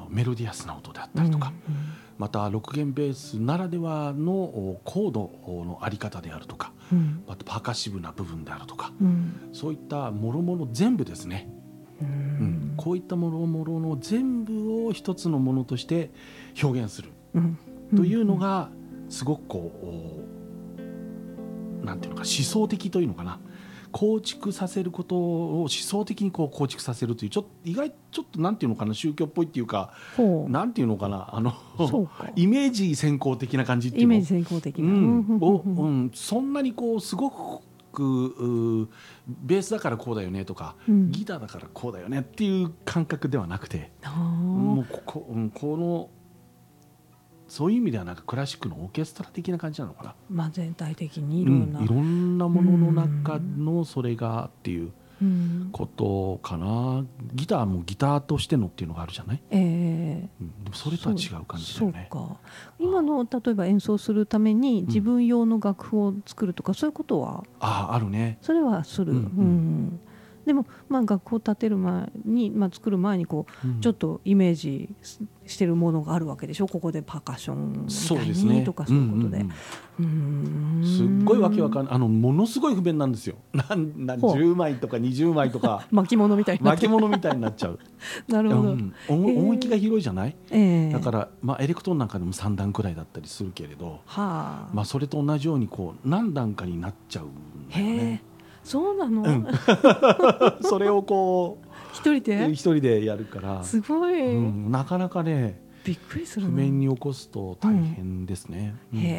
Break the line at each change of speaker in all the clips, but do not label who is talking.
メロディアスな音であったりとか、また6弦ベースならではのコードのあり方であるとか、またパーカッシブな部分であるとか、そういったもろもろ全部ですね、こういったもろもろの全部を一つのものとして表現するというのがすごくこうなんていうのか、思想的というのかな、構築させることを思想的にこう構築させるという、意外ちょっとなんていうのかな、宗教っぽいっていうか、なんていうのかな、イメージ先行的な感じっていうの、
イメージ先行的な、
そんなにこうすごくベースだからこうだよねとか、ギターだからこうだよねっていう感覚ではなくて、もうこのそういう意味ではなんかクラシックのオーケストラ的な感じなのかな、
全体的にいろん
なものの中のそれがっていうことかな。ギターもギターとしてのっていうのがあるじゃない、でもそれとは違う感じだよね。
そうか。今の例えば演奏するために自分用の楽譜を作るとか、そういうことは
あるね。
それはする、でも楽譜を立てる前に、作る前にこう、ちょっとイメージしてるものがあるわけでしょ。ここでパーカッションみたいにとか、そういうことで、
すっごいわけわかんない、ものすごい不便なんですよ。10枚とか20枚とか
巻物みたいになっ
ちゃう
なるほど、
音域が広いじゃない、だから、エレクトーンなんかでも3段くらいだったりするけれど、それと同じようにこう何段かになっちゃうんだよね。
そうなの、
それをこう
一人で
やるから
すごい、
なかなかね、
びっくりする
譜面に起こすと大変ですね。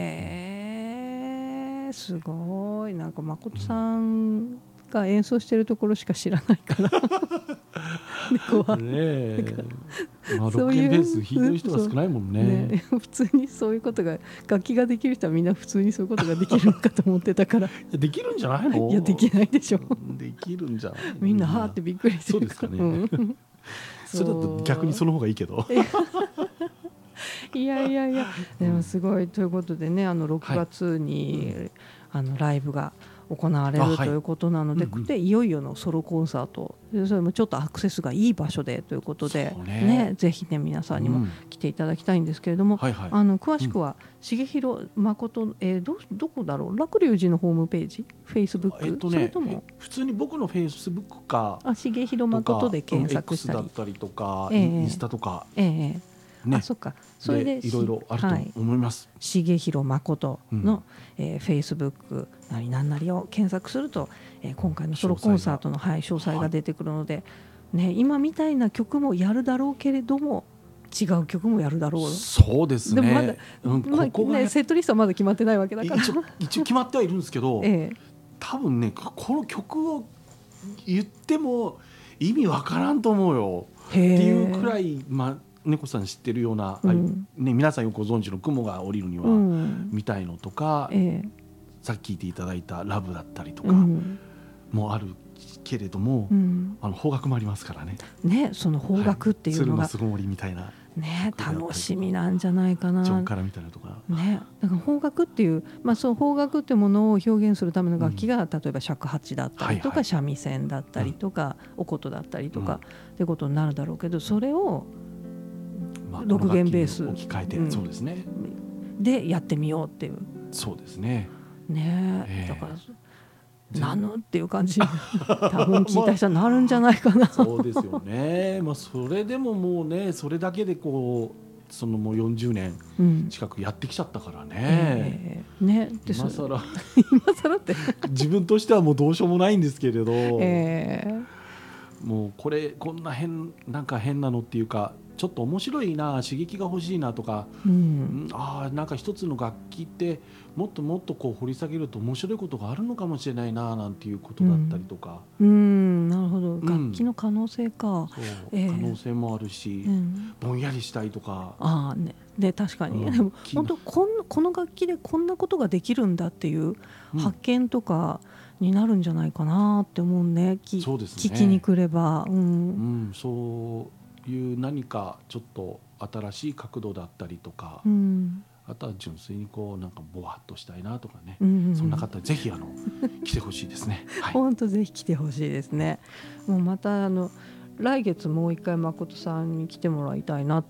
へえ、すごい。なんか誠さんが演奏してるところしか知らないから猫は
6弦ベース弾いてる人が少ないもんね。
普通にそういうことが、楽器ができる人はみんな普通にそういうことができるのかと思ってたから
できるんじゃないの。
いや、できないでしょ
できるんじゃない、
みんなはーってびっくりしてるから。
そうですかねそれだと逆にその方がいいけど
いやでもすごい。ということでね、6月に、ライブが行われるということなので、でいよいよのソロコンサート、それもちょっとアクセスがいい場所でということで、ぜひね皆さんにも来ていただきたいんですけれども、詳しくは重弘誠、どこだろう、楽龍寺のホームページ、フェイスブック、それとも
普通に僕のフェイスブックか、
重弘誠で検索したり、
X だったりとか、インスタとか、そっか、それでいろいろあると思います。
重弘誠のフェイスブックなりなんなりを検索すると、今回のソロコンサートの詳細が出てくるので、今みたいな曲もやるだろうけれども、違う曲もやるだろう。
そうですね。
でもここがセットリストはまだ決まってないわけだから
一応決まってはいるんですけど、多分ね、この曲を言っても意味わからんと思うよっていうくらい、猫さん知ってるような、皆さんよくご存知の雲が降りるには、みたいのとか、さっき聞いていただいたラブだったりとかもあるけれども、邦楽もありますからね。
その邦楽っていうのが、
鶴の巣ごもりみたいな
楽しみなんじゃないかな。
ジョンカラみたいなとか。
だから邦楽っていう、そう邦楽っていうものを表現するための楽器が、例えば尺八だったりとか、三味線だったりとか、お琴だったりとかってことになるだろうけど、それを6弦ベース
置き換えて、そうですね、
でやってみようっていう。
そうですね。
だからなのっていう感じ多分聞いた人はなるんじゃないかな
そうですよね。それでももうね、それだけでこうそのもう40年近くやってきちゃったからね。今更
って
自分としてはもうどうしようもないんですけれど、もうこんななんか変なのっていうか、ちょっと面白いな、刺激が欲しいなとか、なんか一つの楽器ってもっともっとこう掘り下げると面白いことがあるのかもしれないな、なんていうことだったりとか、
なるほど、楽器の可能性か、
可能性もあるし、ぼんやりしたいとか、
確かに、でも本当この楽器でこんなことができるんだっていう発見とかになるんじゃないかなって思うね。
そうですね、
聞きに来れば、
そういう何かちょっと新しい角度だったりとか、あとは純粋にこうなんかぼわっとしたいなとかね、そんな方ぜひ来てほしいですね。
本当ぜひ来てほしいですね。もうまた来月もう一回誠さんに来てもらいたいなと